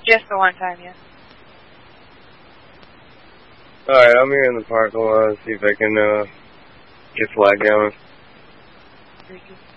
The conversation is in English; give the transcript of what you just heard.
Just the one time, yeah. Alright, I'm here in the parking lot. See if I can get flag going. Very good.